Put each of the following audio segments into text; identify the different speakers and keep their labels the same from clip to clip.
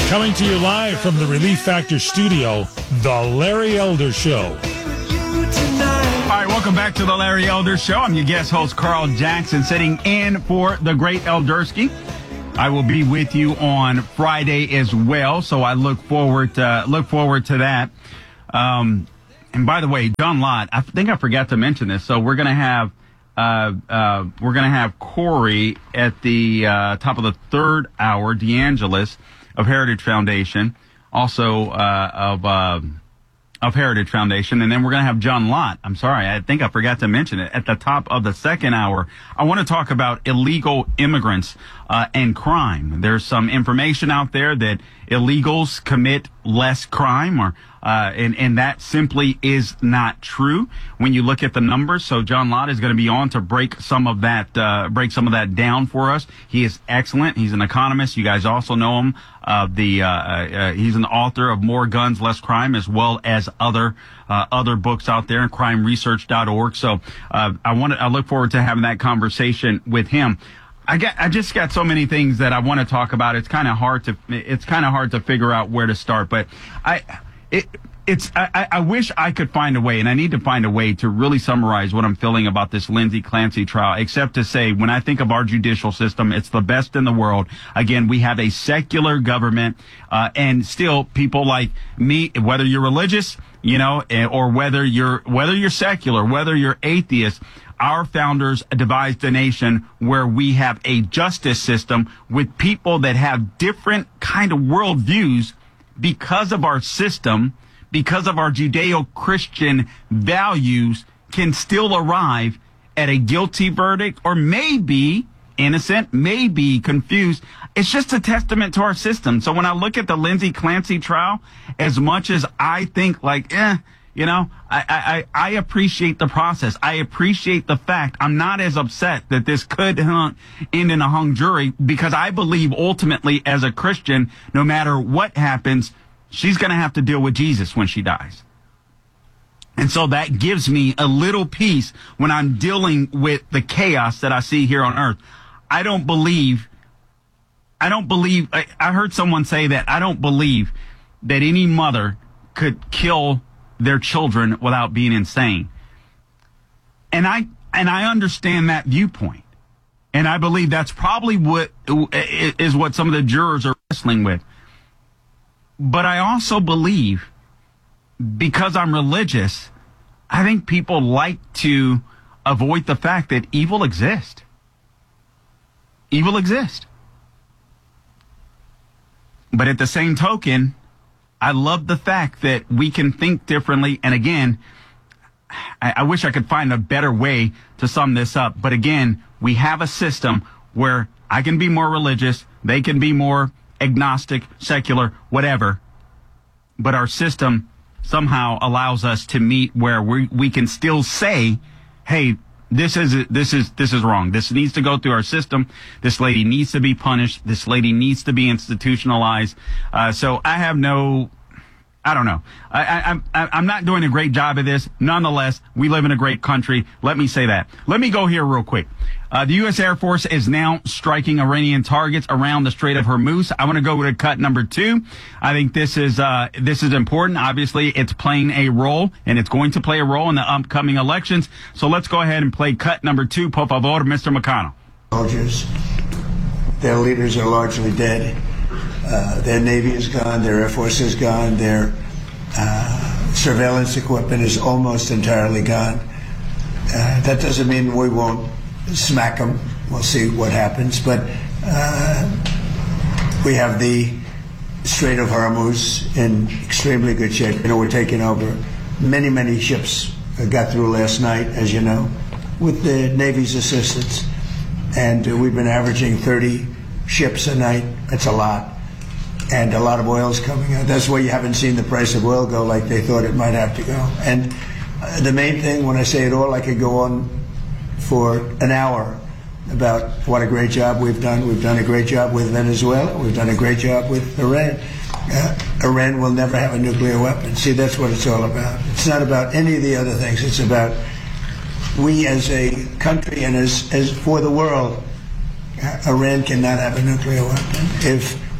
Speaker 1: Coming to you live from the Relief Factor studio, The Larry Elder Show.
Speaker 2: All right, welcome back to The Larry Elder Show. I'm your guest host, Carl Jackson, sitting in for the great Eldersky. I will be with you on Friday as well, so I look forward to that. And by the way, John Lott, I think I forgot to mention this. So we're gonna have Corey at the top of the third hour, DeAngelis of Heritage Foundation, also of Heritage Foundation, and then we're going to have John Lott. I'm sorry, I think I forgot to mention it. At the top of the second hour, I want to talk about illegal immigrants and crime. There's some information out there that illegals commit less crime, and that simply is not true when you look at the numbers. So John Lott is going to be on to break some of that down for us. He is excellent. He's an economist. You guys also know him. He's an author of More Guns, Less Crime, as well as other books out there, crimeresearch.org. So I look forward to having that conversation with him. I just got so many things that I want to talk about. It's kind of hard to figure out where to start, but I wish I could find a way, and I need to find a way to really summarize what I'm feeling about this Lindsay Clancy trial, except to say, when I think of our judicial system, it's the best in the world. Again, we have a secular government, and still people like me, whether you're religious, or whether you're secular, whether you're atheist, our founders devised a nation where we have a justice system with people that have different kind of worldviews because of our system, because of our Judeo-Christian values, can still arrive at a guilty verdict, or maybe innocent, maybe confused. It's just a testament to our system. So when I look at the Lindsay Clancy trial, as much as I think I appreciate the process. I appreciate the fact. I'm not as upset that this could end in a hung jury, because I believe ultimately, as a Christian, no matter what happens, she's going to have to deal with Jesus when she dies. And so that gives me a little peace when I'm dealing with the chaos that I see here on earth. I heard someone say that I don't believe that any mother could kill their children without being insane. And I understand that viewpoint. And I believe that's probably what some of the jurors are wrestling with. But I also believe, because I'm religious, I think people like to avoid the fact that evil exists. Evil exists. But at the same token, I love the fact that we can think differently. And again, I wish I could find a better way to sum this up. But again, we have a system where I can be more religious, they can be more agnostic, secular, whatever. But our system somehow allows us to meet where we can still say, hey, this is wrong. This needs to go through our system. This lady needs to be punished. This lady needs to be institutionalized. So I have I don't know. I'm not doing a great job of this. Nonetheless, we live in a great country. Let me say that. Let me go here real quick. The U.S. Air Force is now striking Iranian targets around the Strait of Hormuz. I want to go to cut number 2. I think this is important. Obviously, it's playing a role, and it's going to play a role in the upcoming elections. So let's go ahead and play cut number 2. Por favor, Mr. McConnell.
Speaker 3: Soldiers, their leaders are largely dead. Their Navy is gone, their Air Force is gone, their surveillance equipment is almost entirely gone. That doesn't mean we won't smack them. We'll see what happens. But we have the Strait of Hormuz in extremely good shape. We're taking over. Many ships got through last night, as you know, with the Navy's assistance. And we've been averaging 30 ships a night. That's a lot. And a lot of oil's coming out. That's why you haven't seen the price of oil go like they thought it might have to go. And the main thing, when I say it all, I could go on for an hour about what a great job we've done. We've done a great job with Venezuela. We've done a great job with Iran. Iran will never have a nuclear weapon. See, that's what it's all about. It's not about any of the other things. It's about we as a country and as for the world, Iran cannot have a nuclear weapon. If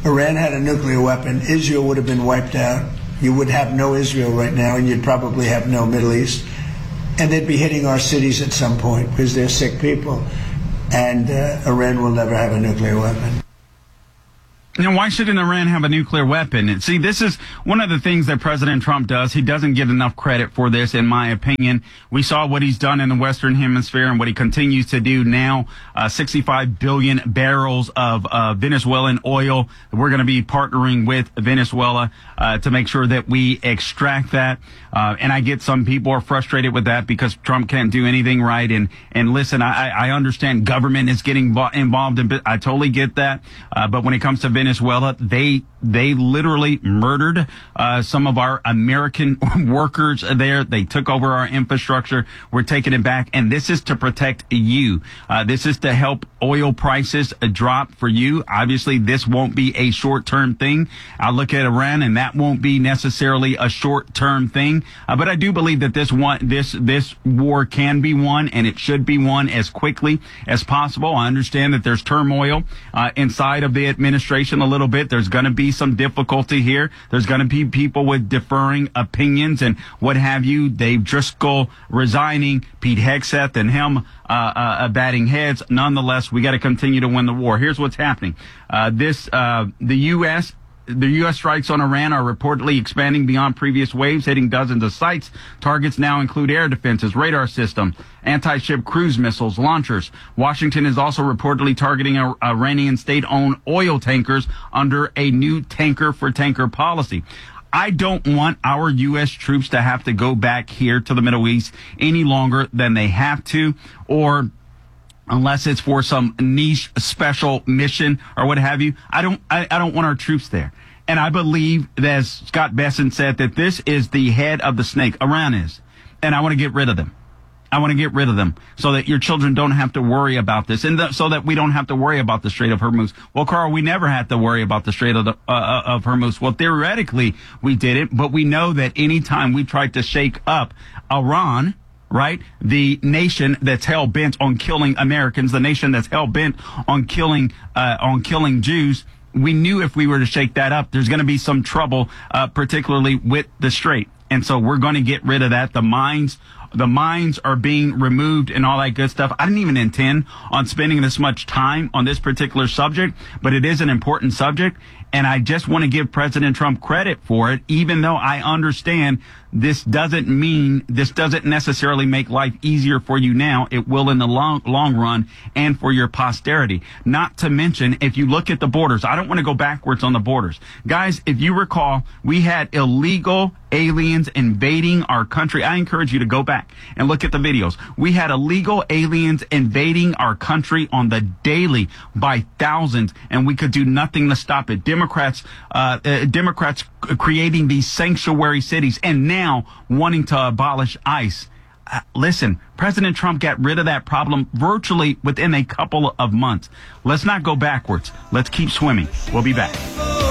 Speaker 3: Iran had a nuclear weapon, Israel would have been wiped out. You would have no Israel right now, and you'd probably have no Middle East. And they'd be hitting our cities at some point because they're sick people. And Iran will never have a nuclear weapon.
Speaker 2: Now, why shouldn't Iran have a nuclear weapon? And see, this is one of the things that President Trump does. He doesn't get enough credit for this, in my opinion. We saw what he's done in the Western Hemisphere and what he continues to do now. 65 billion barrels of Venezuelan oil. We're going to be partnering with Venezuela to make sure that we extract that. And I get some people are frustrated with that because Trump can't do anything right. And listen, I understand government is getting involved in I totally get that. But when it comes to Venezuela, they literally murdered some of our American workers there. They took over our infrastructure. We're taking it back. And this is to protect you. This is to help oil prices drop for you. Obviously, this won't be a short-term thing. I look at Iran, and that won't be necessarily a short-term thing. But I do believe that this war can be won, and it should be won as quickly as possible. I understand that there's turmoil inside of the administration a little bit. There's going to be some difficulty here. There's going to be people with differing opinions and what have you. Dave Driscoll resigning, Pete Hegseth and him batting heads. Nonetheless, we got to continue to win the war. Here's what's happening. The U.S. strikes on Iran are reportedly expanding beyond previous waves, hitting dozens of sites. Targets now include air defenses, radar systems, anti-ship cruise missiles, launchers. Washington is also reportedly targeting Iranian state-owned oil tankers under a new tanker-for-tanker policy. I don't want our U.S. troops to have to go back here to the Middle East any longer than they have to, or unless it's for some niche special mission or what have you. I don't want our troops there. And I believe, as Scott Bessent said, that this is the head of the snake. Iran is. And I want to get rid of them. I want to get rid of them so that your children don't have to worry about this, and so that we don't have to worry about the Strait of Hormuz. Well, Carl, we never had to worry about the Strait of Hormuz. Well, theoretically, we didn't, but we know that anytime we tried to shake up Iran, right, the nation that's hell-bent on killing Americans, the nation that's hell-bent on killing Jews, we knew if we were to shake that up, there's going to be some trouble, particularly with the Strait. And so we're going to get rid of that. The mines are being removed and all that good stuff. I didn't even intend on spending this much time on this particular subject, but it is an important subject. And I just want to give President Trump credit for it, even though I understand this doesn't necessarily make life easier for you now. It will in the long run and for your posterity. Not to mention, if you look at the borders, I don't want to go backwards on the borders. Guys, if you recall, we had illegal aliens invading our country. I encourage you to go back and look at the videos. We had illegal aliens invading our country on the daily by thousands, and we could do nothing to stop it. Democrats creating these sanctuary cities and now wanting to abolish ICE. Listen, President Trump got rid of that problem virtually within a couple of months. Let's not go backwards. Let's keep swimming. We'll be back.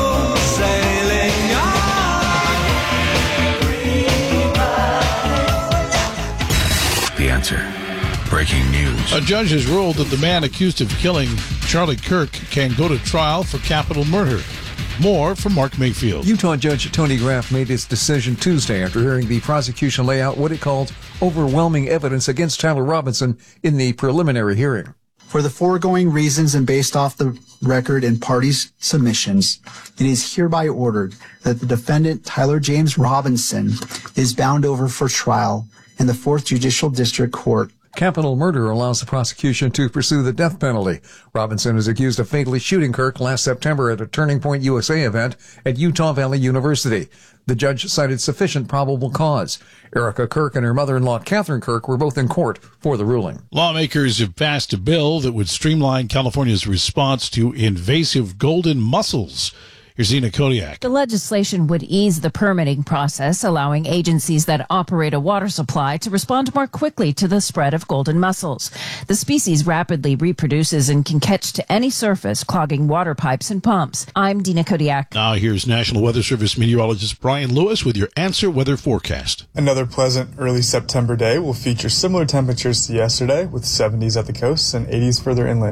Speaker 4: The Answer. Breaking news.
Speaker 5: A judge has ruled that the man accused of killing Charlie Kirk can go to trial for capital murder. More from Mark Mayfield.
Speaker 6: Utah Judge Tony Graff made his decision Tuesday after hearing the prosecution lay out what it called overwhelming evidence against Tyler Robinson in the preliminary hearing.
Speaker 7: For the foregoing reasons and based off the record and parties' submissions, it is hereby ordered that the defendant, Tyler James Robinson, is bound over for trial in the 4th Judicial District Court.
Speaker 6: Capital murder allows the prosecution to pursue the death penalty. Robinson is accused of fatally shooting Kirk last September at a Turning Point USA event at Utah Valley University. The judge cited sufficient probable cause. Erica Kirk and her mother-in-law, Catherine Kirk, were both in court for the ruling.
Speaker 5: Lawmakers have passed a bill that would streamline California's response to invasive golden mussels. Here's Zena Kodiak.
Speaker 8: The legislation would ease the permitting process, allowing agencies that operate a water supply to respond more quickly to the spread of golden mussels. The species rapidly reproduces and can catch to any surface, clogging water pipes and pumps. I'm Dina Kodiak.
Speaker 5: Now here's National Weather Service meteorologist Brian Lewis with your Answer weather forecast.
Speaker 9: Another pleasant early September day will feature similar temperatures to yesterday, with 70s at the coast and 80s further inland.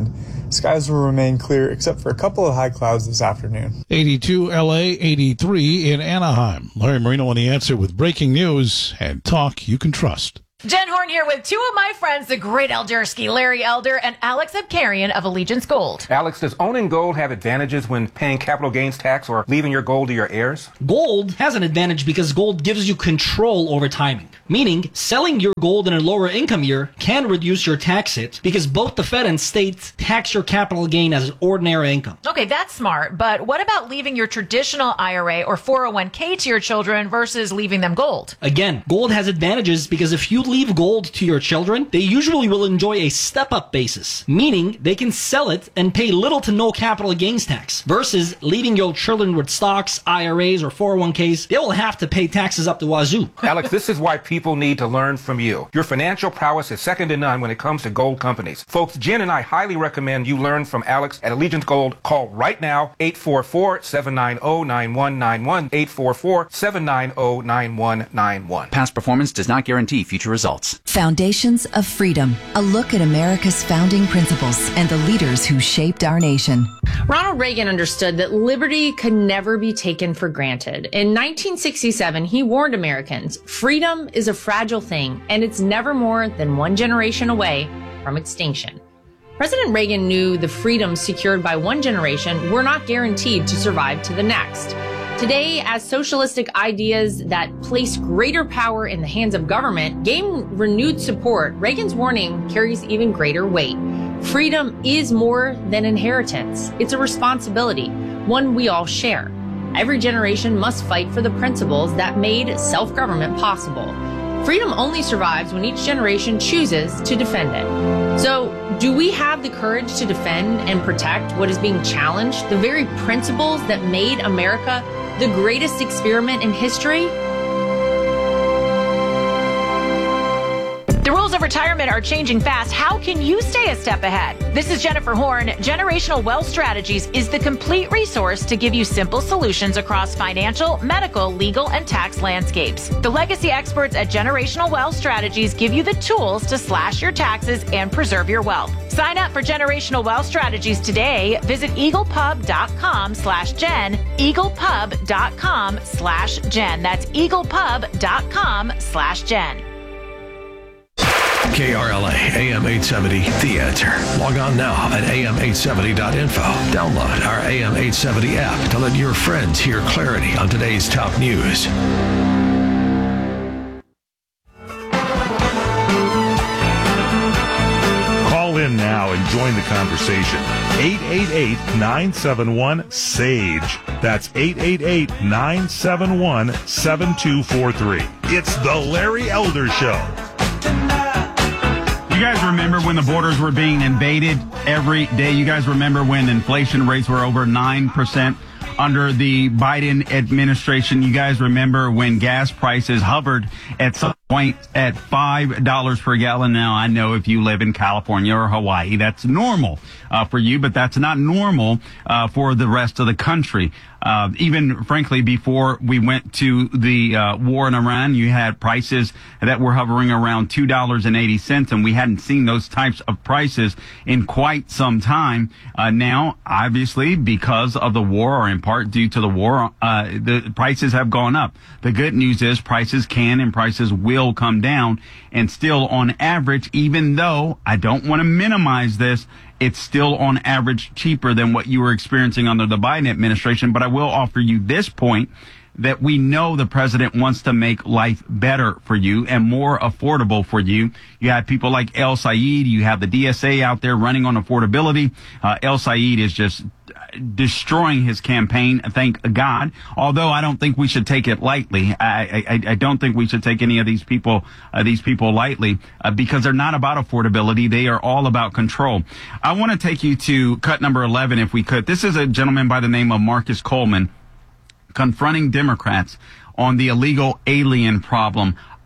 Speaker 9: Skies will remain clear except for a couple of high clouds this afternoon.
Speaker 5: 82 LA, 83 in Anaheim. Larry Marino on The Answer with breaking news and talk you can trust.
Speaker 10: Jen Horn here with two of my friends, the great Eldersky, Larry Elder and Alex Abkarian of Allegiance Gold.
Speaker 11: Alex, does owning gold have advantages when paying capital gains tax or leaving your gold to your heirs?
Speaker 12: Gold has an advantage because gold gives you control over timing. Meaning, selling your gold in a lower income year can reduce your tax hit because both the Fed and states tax your capital gain as ordinary income.
Speaker 10: Okay, that's smart, but what about leaving your traditional IRA or 401k to your children versus leaving them gold?
Speaker 12: Again, gold has advantages because if you leave gold to your children, they usually will enjoy a step-up basis, meaning they can sell it and pay little to no capital gains tax, versus leaving your children with stocks, IRAs, or 401ks, they will have to pay taxes up the wazoo.
Speaker 11: Alex, this is why people need to learn from you. Your financial prowess is second to none when it comes to gold companies. Folks, Jen and I highly recommend you learn from Alex at Allegiance Gold. Call right now, 844-790-9191, 844-790-9191.
Speaker 13: Past performance does not guarantee future results.
Speaker 14: Foundations of Freedom, a look at America's founding principles and the leaders who shaped our nation.
Speaker 15: Ronald Reagan understood that liberty could never be taken for granted. In 1967, he warned Americans, freedom is a fragile thing, and it's never more than one generation away from extinction. President Reagan knew the freedoms secured by one generation were not guaranteed to survive to the next. Today, as socialistic ideas that place greater power in the hands of government gain renewed support, Reagan's warning carries even greater weight. Freedom is more than inheritance. It's a responsibility, one we all share. Every generation must fight for the principles that made self-government possible. Freedom only survives when each generation chooses to defend it. So, do we have the courage to defend and protect what is being challenged, the very principles that made America the greatest experiment in history?
Speaker 10: The rules of retirement are changing fast. How can you stay a step ahead? This is Jennifer Horn. Generational Wealth Strategies is the complete resource to give you simple solutions across financial, medical, legal, and tax landscapes. The legacy experts at Generational Wealth Strategies give you the tools to slash your taxes and preserve your wealth. Sign up for Generational Wealth Strategies today. Visit eaglepub.com/Jen, eaglepub.com/Jen. That's eaglepub.com/Jen.
Speaker 4: KRLA AM 870, The Answer. Log on now at am870.info. Download our AM 870 app to let your friends hear clarity on today's top news.
Speaker 1: Call in now and join the conversation. 888-971-SAGE. That's 888-971-7243. It's the Larry Elder Show.
Speaker 2: You guys remember when the borders were being invaded every day? You guys remember when inflation rates were over 9% under the Biden administration? You guys remember when gas prices hovered at some point at $5 per gallon? Now, I know if you live in California or Hawaii, that's normal for you, but that's not normal for the rest of the country. Even, frankly, before we went to the war in Iran, you had prices that were hovering around $2.80, and we hadn't seen those types of prices in quite some time. Now, obviously, because of the war, or in part due to the war, the prices have gone up. The good news is prices can and prices will come down, and still on average, even though I don't want to minimize this, it's still on average cheaper than what you were experiencing under the Biden administration. But I will offer you this point, that we know the president wants to make life better for you and more affordable for you. You have people like El Said. You have the DSA out there running on affordability. El Said is just destroying his campaign, thank God. Although I don't think we should take it lightly. I don't think we should take any of these people lightly because they're not about affordability. They are all about control. I want to take you to cut number 11, if we could. This is a gentleman by the name of Marcus Coleman confronting Democrats on the illegal alien problem.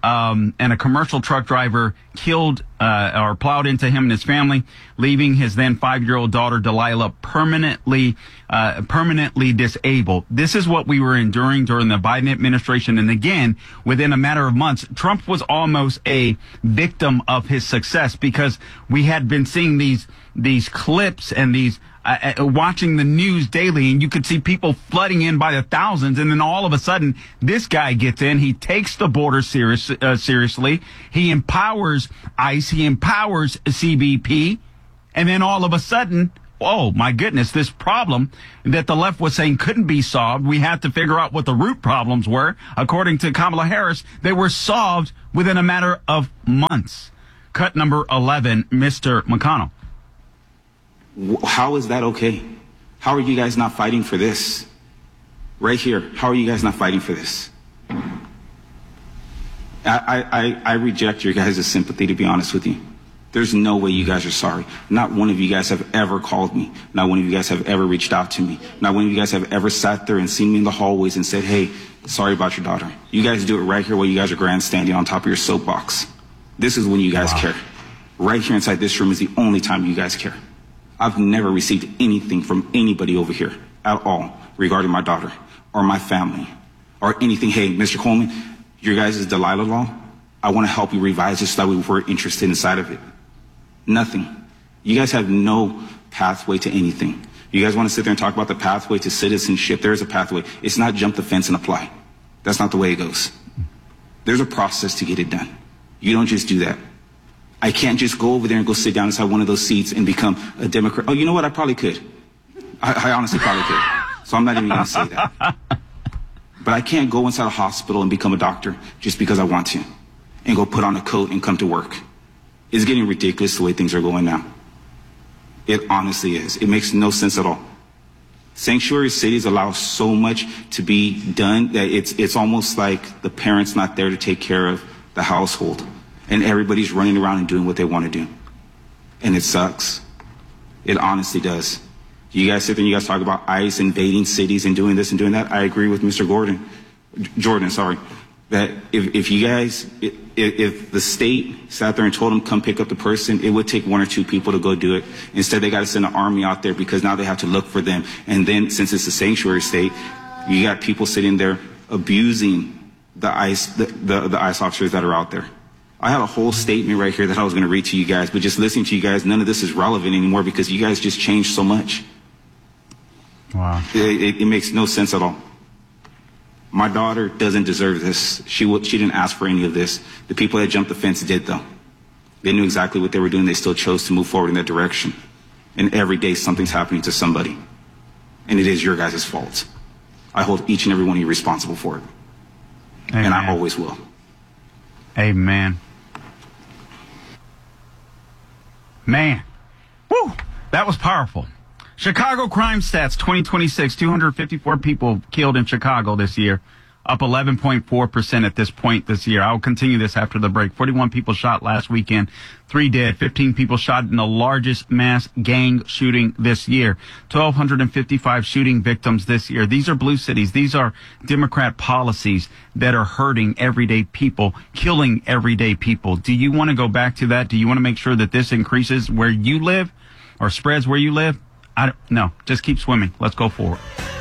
Speaker 2: and a commercial truck driver killed or plowed into him and his family, leaving his then 5-year-old daughter, Delilah, permanently disabled. This is what we were enduring during the Biden administration. And again, within a matter of months, Trump was almost a victim of his success, because we had been seeing these clips and these watching the news daily, and you could see people flooding in by the thousands. And then all of a sudden, this guy gets in. He takes the border seriously. He empowers ICE. He empowers CBP. And then all of a sudden, oh my goodness, this problem that the left was saying couldn't be solved, we had to figure out what the root problems were. According to Kamala Harris, they were solved within a matter of months. Cut number 11, Mr. McConnell.
Speaker 16: How is that okay? How are you guys not fighting for this? Right here, how are you guys not fighting for this? I reject your guys' sympathy, to be honest with you. There's no way you guys are sorry. Not one of you guys have ever called me. Not one of you guys have ever reached out to me. Not one of you guys have ever sat there and seen me in the hallways and said, hey, sorry about your daughter. You guys do it right here while you guys are grandstanding on top of your soapbox. This is when you guys care. Right here inside this room is the only time you guys care. I've never received anything from anybody over here at all regarding my daughter or my family or anything. Hey, Mr. Coleman, your guys' Delilah law, I want to help you revise this so that we're interested inside of it. Nothing. You guys have no pathway to anything. You guys want to sit there and talk about the pathway to citizenship. There is a pathway. It's not jump the fence and apply. That's not the way it goes. There's a process to get it done. You don't just do that. I can't just go over there and go sit down inside one of those seats and become a Democrat. Oh, you know what? I probably could. I honestly probably could. So I'm not even going to say that. But I can't go inside a hospital and become a doctor just because I want to and go put on a coat and come to work. It's getting ridiculous the way things are going now. It honestly is. It makes no sense at all. Sanctuary cities allow so much to be done that it's almost like the parent's not there to take care of the household. And everybody's running around and doing what they want to do. And it sucks. It honestly does. You guys sit there and you guys talk about ICE invading cities and doing this and doing that. I agree with Mr. Jordan, that if you guys, if the state sat there and told them come pick up the person, it would take 1 or 2 people to go do it. Instead, they got to send an army out there because now they have to look for them. And then since it's a sanctuary state, you got people sitting there abusing the ICE officers that are out there. I had a whole statement right here that I was going to read to you guys, but just listening to you guys, none of this is relevant anymore because you guys just changed so much.
Speaker 2: Wow.
Speaker 16: It makes no sense at all. My daughter doesn't deserve this. She didn't ask for any of this. The people that jumped the fence did, though. They knew exactly what they were doing. They still chose to move forward in that direction. And every day something's happening to somebody. And it is your guys' fault. I hold each and every one of you responsible for it. Amen. And I always will.
Speaker 2: Amen. Man, woo, that was powerful. Chicago crime stats 2026, 254 people killed in Chicago this year, up 11.4% at this point this year. I'll continue this after the break. 41 people shot last weekend, 3 dead, 15 people shot in the largest mass gang shooting this year, 1,255 shooting victims this year. These are blue cities. These are Democrat policies that are hurting everyday people, killing everyday people. Do you want to go back to that? Do you want to make sure that this increases where you live or spreads where you live? No, just keep swimming. Let's go forward.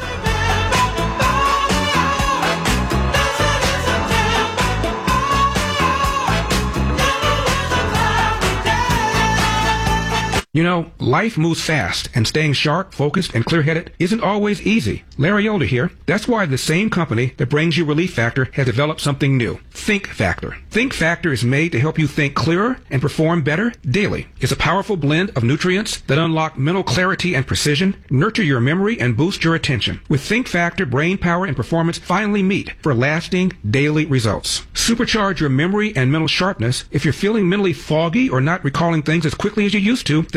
Speaker 11: You know, life moves fast, and staying sharp, focused, and clear-headed isn't always easy. Larry Elder here. That's why the same company that brings you Relief Factor has developed something new. Think Factor. Think Factor is made to help you think clearer and perform better daily. It's a powerful blend of nutrients that unlock mental clarity and precision, nurture your memory, and boost your attention. With Think Factor, brain power and performance finally meet for lasting daily results. Supercharge your memory and mental sharpness. If you're feeling mentally foggy or not recalling things as quickly as you used to,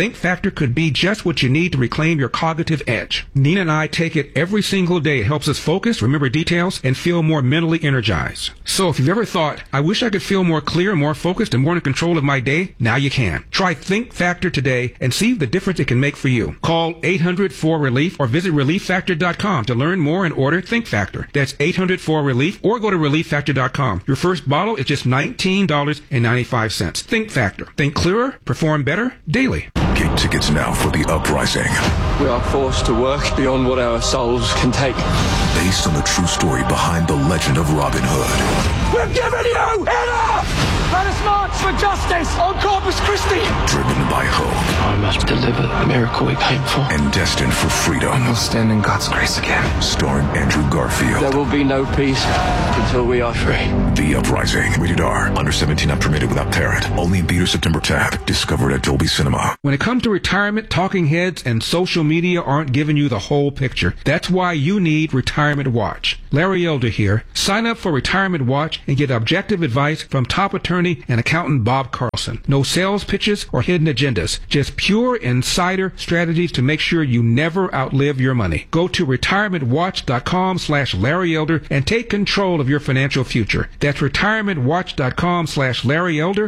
Speaker 11: Think Factor could be just what you need to reclaim your cognitive edge. Nina and I take it every single day. It helps us focus, remember details, and feel more mentally energized. So if you've ever thought, I wish I could feel more clear, more focused, and more in control of my day, now you can. Try Think Factor today and see the difference it can make for you. Call 800-4RELIEF or visit ReliefFactor.com to learn more and order Think Factor. That's 800-4RELIEF or go to ReliefFactor.com. Your first bottle is just $19.95. Think Factor. Think clearer, perform better, daily.
Speaker 4: Get tickets now for The Uprising.
Speaker 17: We are forced to work beyond what our souls can take.
Speaker 4: Based on the true story behind the legend of Robin Hood.
Speaker 17: We've given you enough! Let us march for justice on Corpus Christi!
Speaker 4: Driven by hope.
Speaker 17: I must deliver the miracle we came for.
Speaker 4: And destined for freedom.
Speaker 17: We'll stand in God's grace again.
Speaker 4: Starring Andrew Garfield.
Speaker 17: There will be no peace until we are free.
Speaker 4: The Uprising. Rated R. Under 17 not permitted without parent. Only in theater September 10th. Discovered at Dolby Cinema.
Speaker 11: When it comes to retirement, talking heads and social media aren't giving you the whole picture. That's why you need Retirement Watch. Larry Elder here. Sign up for Retirement Watch and get objective advice from top attorney and accountant Bob Carlson. No sales pitches or hidden agendas. Just pure insider strategies to make sure you never outlive your money. Go to retirementwatch.com/Larry Elder and take control of your financial future. That's retirementwatch.com/Larry Elder.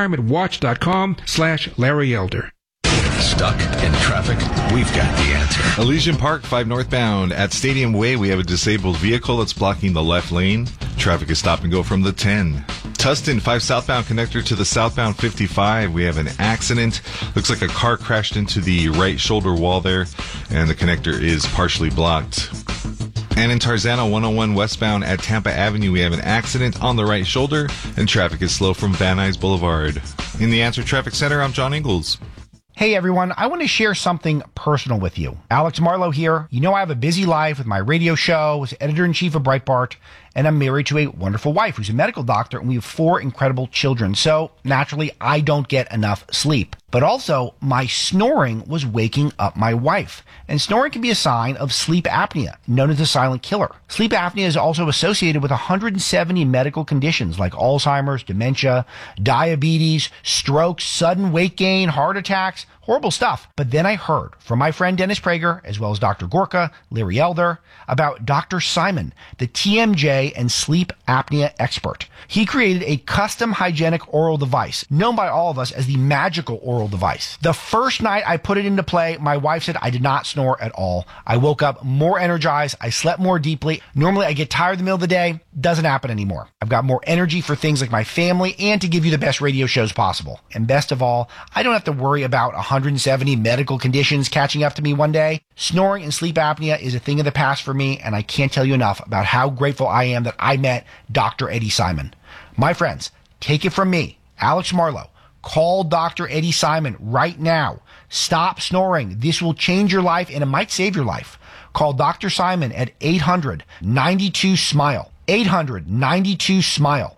Speaker 11: Retirementwatch.com/Larry Elder.
Speaker 18: Stuck in traffic? We've got the answer.
Speaker 19: Elysian Park, 5 northbound. At Stadium Way, we have a disabled vehicle that's blocking the left lane. Traffic is stop and go from the 10. Tustin, 5 southbound connector to the southbound 55. We have an accident. Looks like a car crashed into the right shoulder wall there, and the connector is partially blocked. And in Tarzana, 101 westbound at Tampa Avenue, we have an accident on the right shoulder, and traffic is slow from Van Nuys Boulevard. In the Answer Traffic Center, I'm John Ingalls.
Speaker 20: Hey everyone, I want to share something personal with you. Alex Marlowe here. You know I have a busy life with my radio show as editor-in-chief of Breitbart, and I'm married to a wonderful wife who's a medical doctor, and we have 4 incredible children. So naturally, I don't get enough sleep. But also, my snoring was waking up my wife. And snoring can be a sign of sleep apnea, known as the silent killer. Sleep apnea is also associated with 170 medical conditions like Alzheimer's, dementia, diabetes, strokes, sudden weight gain, heart attacks, horrible stuff. But then I heard from my friend Dennis Prager, as well as Dr. Gorka, Larry Elder, about Dr. Simon, the TMJ and sleep apnea expert. He created a custom hygienic oral device, known by all of us as the magical oral device. The first night I put it into play, my wife said I did not snore at all. I woke up more energized. I slept more deeply. Normally I get tired in the middle of the day. Doesn't happen anymore. I've got more energy for things like my family and to give you the best radio shows possible. And best of all, I don't have to worry about 170 medical conditions catching up to me one day. Snoring and sleep apnea is a thing of the past for me, and I can't tell you enough about how grateful I am that I met Dr. Eddie Simon. My friends, take it from me, Alex Marlowe. Call Dr. Eddie Simon right now. Stop snoring. This will change your life, and it might save your life. Call Dr. Simon at 800-92-SMILE. 800-92-SMILE.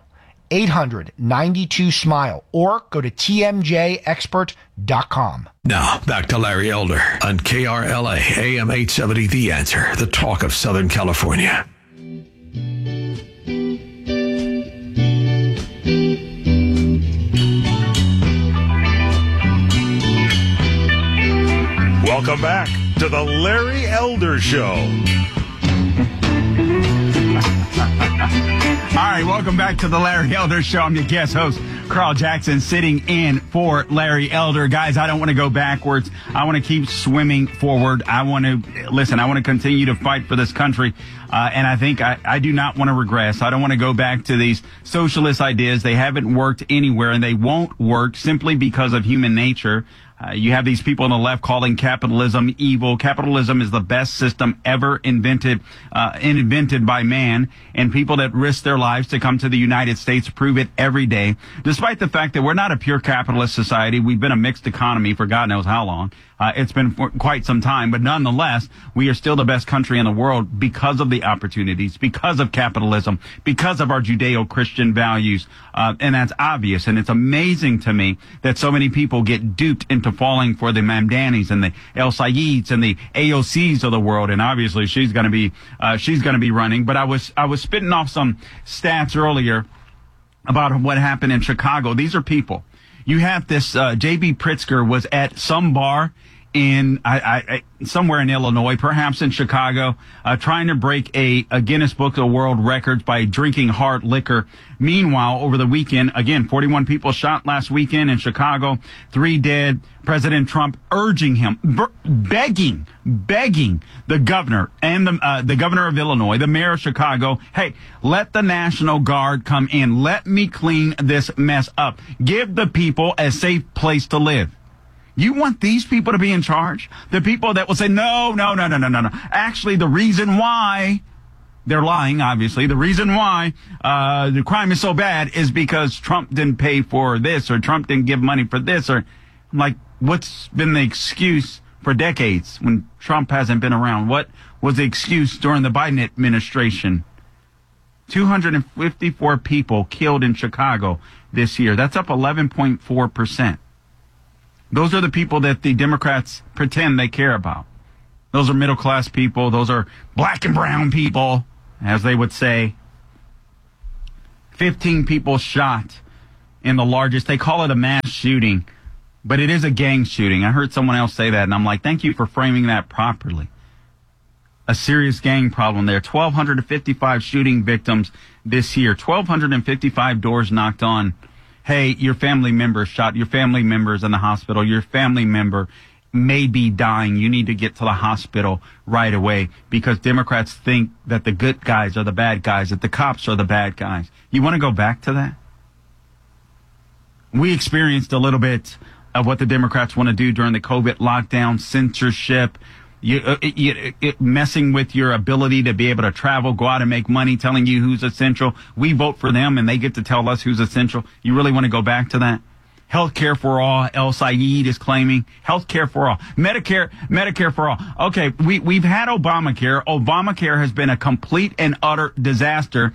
Speaker 20: 800-92-SMILE. Or go to tmjexpert.com.
Speaker 4: Now, back to Larry Elder on KRLA AM 870 The Answer, the talk of Southern California.
Speaker 1: Welcome back to the Larry Elder Show.
Speaker 2: All right, welcome back to the Larry Elder Show. I'm your guest host, Carl Jackson, sitting in for Larry Elder. Guys, I don't want to go backwards. I want to keep swimming forward. I want to continue to fight for this country. And I think I do not want to regress. I don't want to go back to these socialist ideas. They haven't worked anywhere, and they won't work simply because of human nature. You have these people on the left calling capitalism evil. Capitalism is the best system ever invented by man, and people that risk their lives to come to the United States prove it every day. Despite the fact that we're not a pure capitalist society, we've been a mixed economy for God knows how long. It's been for quite some time, but nonetheless, we are still the best country in the world because of the opportunities, because of capitalism, because of our Judeo-Christian values, and that's obvious. And it's amazing to me that so many people get duped into falling for the Mamdanis and the El Sayeds and the AOCs of the world. And obviously, she's going to be running. But I was spitting off some stats earlier about what happened in Chicago. These are people. You have this J.B. Pritzker was at some bar in somewhere in Illinois, perhaps in Chicago, trying to break a Guinness Book of World Records by drinking hard liquor. Meanwhile, over the weekend, again, 41 people shot last weekend in Chicago, 3 dead. President Trump urging him, begging the governor and the governor of Illinois, the mayor of Chicago, hey, let the National Guard come in. Let me clean this mess up. Give the people a safe place to live. You want these people to be in charge? The people that will say, no. Actually, the reason why they're lying, obviously, the reason why the crime is so bad is because Trump didn't pay for this or Trump didn't give money for this. Or I'm like, what's been the excuse for decades when Trump hasn't been around? What was the excuse during the Biden administration? 254 people killed in Chicago this year. That's up 11.4%. Those are the people that the Democrats pretend they care about. Those are middle-class people. Those are black and brown people, as they would say. 15 people shot in the largest. They call it a mass shooting, but it is a gang shooting. I heard someone else say that, and I'm like, thank you for framing that properly. A serious gang problem there. 1,255 shooting victims this year. 1,255 doors knocked on. Hey, your family member shot, your family member's in the hospital, your family member may be dying. You need to get to the hospital right away because Democrats think that the good guys are the bad guys, that the cops are the bad guys. You want to go back to that? We experienced a little bit of what the Democrats want to do during the COVID lockdown, censorship, messing with your ability to be able to travel, go out and make money, telling you who's essential. We vote for them and they get to tell us who's essential. You really want to go back to that? Healthcare for all, El Sayed is claiming. Healthcare for all. Medicare for all. Okay, we've had Obamacare. Obamacare has been a complete and utter disaster.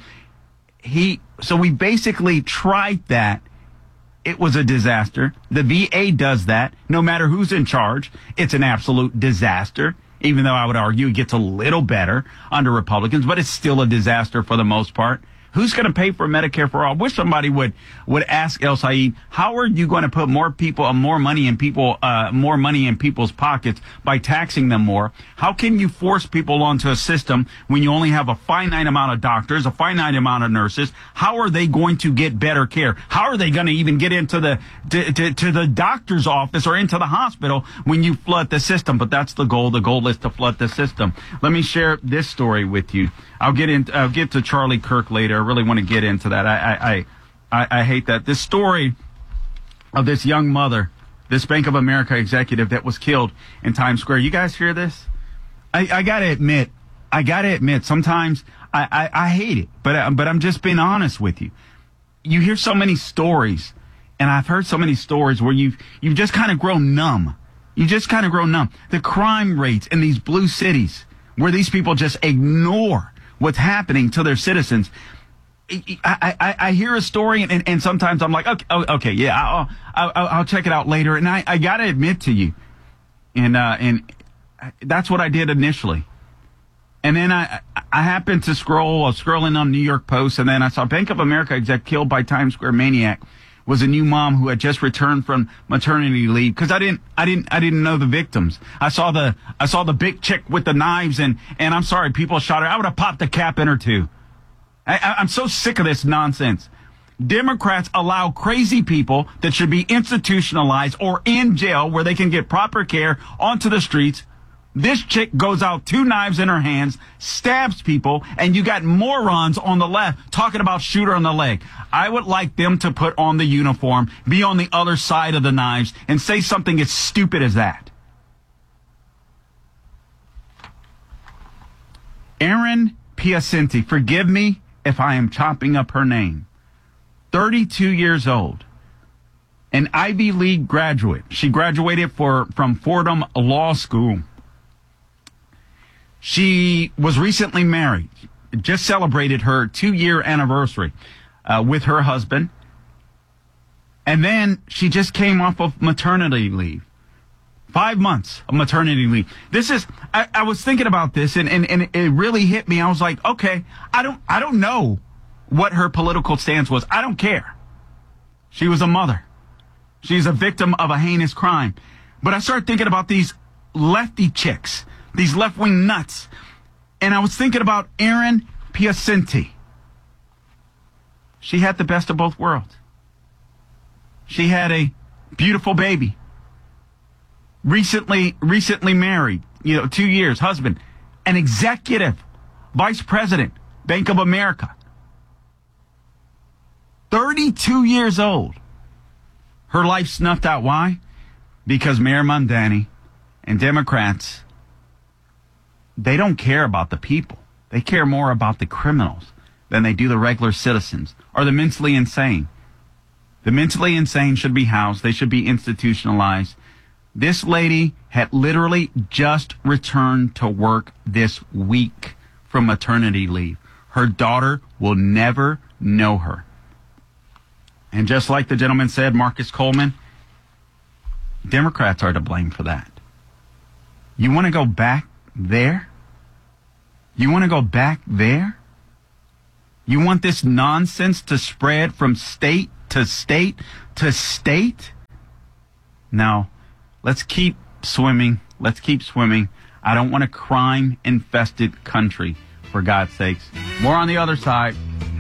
Speaker 2: So we basically tried that. It was a disaster. The VA does that. No matter who's in charge, it's an absolute disaster. Even though I would argue it gets a little better under Republicans, but it's still a disaster for the most part. Who's going to pay for Medicare for all? I wish somebody would ask El Sayed, how are you going to put more money in people's pockets by taxing them more? How can you force people onto a system when you only have a finite amount of doctors, a finite amount of nurses? How are they going to get better care? How are they going to even get into the doctor's office or into the hospital when you flood the system? But that's the goal. The goal is to flood the system. Let me share this story with you. I'll get to Charlie Kirk later. I really want to get into that. I hate that. This story of this young mother, this Bank of America executive that was killed in Times Square. You guys hear this? I gotta admit, sometimes I hate it, but I'm just being honest with you. You hear so many stories, and I've heard so many stories where you've just kind of grown numb. You just kind of grow numb. The crime rates in these blue cities where these people just ignore what's happening to their citizens. I hear a story and sometimes I'm like, okay, yeah, I'll check it out later. And I got to admit to you, and that's what I did initially. And then I happened to scrolling on New York Post, and then I saw Bank of America exec killed by Times Square maniac was a new mom who had just returned from maternity leave because I didn't know the victims. I saw the big chick with the knives and I'm sorry, people shot her. I would have popped a cap in her too. I'm so sick of this nonsense. Democrats allow crazy people that should be institutionalized or in jail where they can get proper care onto the streets. This chick goes out, 2 knives in her hands, stabs people, and you got morons on the left talking about shoot her on the leg. I would like them to put on the uniform, be on the other side of the knives, and say something as stupid as that. Erin Piacenti, forgive me if I am chopping up her name. 32 years old. An Ivy League graduate. She graduated from Fordham Law School. She was recently married, just celebrated her 2-year anniversary with her husband. And then she just came off of maternity leave. 5 months of maternity leave. I was thinking about this and it really hit me. I was like, okay, I don't know what her political stance was. I don't care. She was a mother. She's a victim of a heinous crime. But I started thinking about these lefty chicks, these left-wing nuts. And I was thinking about Erin Piacenti. She had the best of both worlds. She had a beautiful baby. Recently married, 2 years, husband, an executive, vice president, Bank of America. 32 years old. Her life snuffed out. Why? Because Mayor Mamdani and Democrats, they don't care about the people. They care more about the criminals than they do the regular citizens or the mentally insane. The mentally insane should be housed. They should be institutionalized. This lady had literally just returned to work this week from maternity leave. Her daughter will never know her. And just like the gentleman said, Marcus Coleman, Democrats are to blame for that. You want to go back there? You want to go back there? You want this nonsense to spread from state to state to state? No. Let's keep swimming. Let's keep swimming. I don't want a crime-infested country, for God's sakes. More on the other side.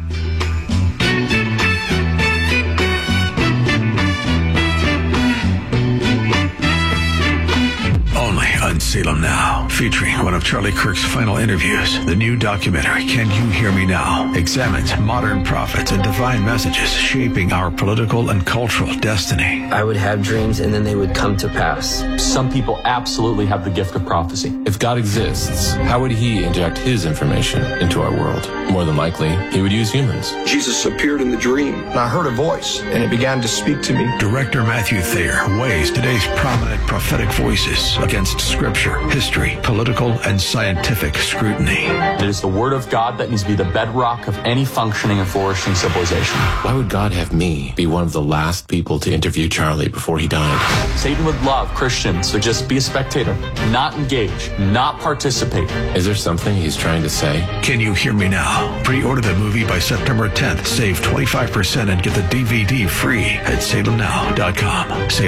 Speaker 4: Only on Salem Now, featuring one of Charlie Kirk's final interviews. The new documentary, Can You Hear Me Now?, examines modern prophets and divine messages shaping our political and cultural destiny.
Speaker 21: I would have dreams and then they would come to pass.
Speaker 22: Some people absolutely have the gift of prophecy. If God exists, how would he inject his information into our world? More than likely, he would use humans.
Speaker 23: Jesus appeared in the dream, and I heard a voice, and it began to speak to me.
Speaker 4: Director Matthew Thayer weighs today's prominent prophetic voices against scripture, history, political, and scientific scrutiny.
Speaker 22: It is the word of God that needs to be the bedrock of any functioning and flourishing civilization.
Speaker 24: Why would God have me be one of the last people to interview Charlie before he died?
Speaker 22: Satan would love Christians to just be a spectator, not engage, not participate.
Speaker 24: Is there something he's trying to say?
Speaker 4: Can You Hear Me Now? Pre-order the movie by September 10th. Save 25% and get the DVD free at salemnow.com.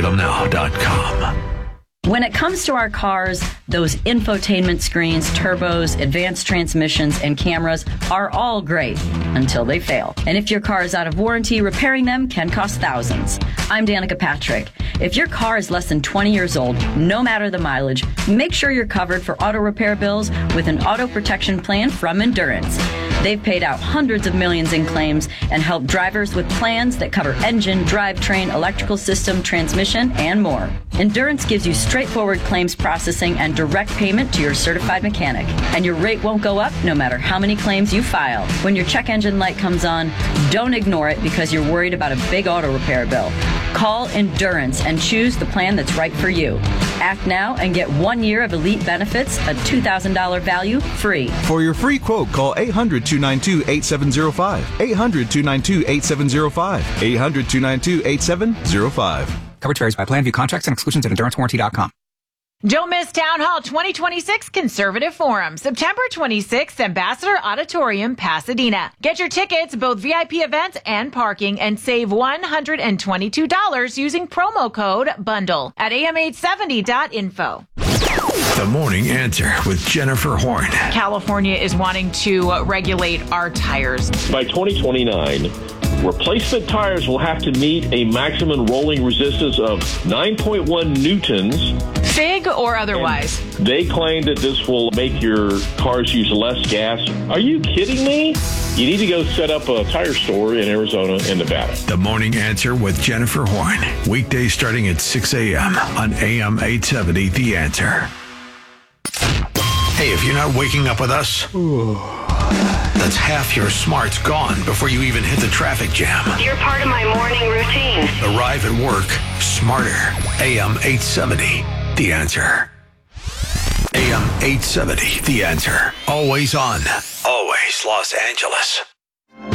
Speaker 4: salemnow.com.
Speaker 25: When it comes to our cars, those infotainment screens, turbos, advanced transmissions, and cameras are all great until they fail. And if your car is out of warranty, repairing them can cost thousands. I'm Danica Patrick. If your car is less than 20 years old, no matter the mileage, make sure you're covered for auto repair bills with an auto protection plan from Endurance. They've paid out hundreds of millions in claims and helped drivers with plans that cover engine, drivetrain, electrical system, transmission, and more. Endurance gives you straightforward claims processing and direct payment to your certified mechanic. And your rate won't go up no matter how many claims you file. When your check engine light comes on, don't ignore it because you're worried about a big auto repair bill. Call Endurance and choose the plan that's right for you. Act now and get 1 year of elite benefits, a $2,000 value, free.
Speaker 26: For your free quote, call 800-292-8705. 800-292-8705. 800-292-8705.
Speaker 13: Coverage varies by plan. View contracts and exclusions at endurancewarranty.com.
Speaker 10: Don't miss Town Hall 2026 Conservative Forum, September 26th, Ambassador Auditorium, Pasadena. Get your tickets, both VIP events and parking, and save $122 using promo code BUNDLE at am870.info.
Speaker 4: The Morning Answer with Jennifer Horn.
Speaker 10: California is wanting to regulate our tires.
Speaker 27: By 2029, replacement tires will have to meet a maximum rolling resistance of 9.1 newtons.
Speaker 10: FIG or otherwise.
Speaker 27: And they claim that this will make your cars use less gas. Are you kidding me? You need to go set up a tire store in Arizona and Nevada.
Speaker 4: The Morning Answer with Jennifer Horn. Weekdays starting at 6 a.m. on AM 870, The Answer. Hey, if you're not waking up with us, that's half your smarts gone before you even hit the traffic jam.
Speaker 28: You're part of my morning routine.
Speaker 4: Arrive at work smarter. AM 870, The Answer. AM 870, The Answer. Always on. Always Los Angeles.